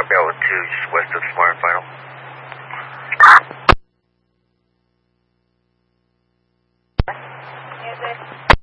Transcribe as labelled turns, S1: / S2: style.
S1: copy out with 2, just west of Smart and Final.
S2: Music.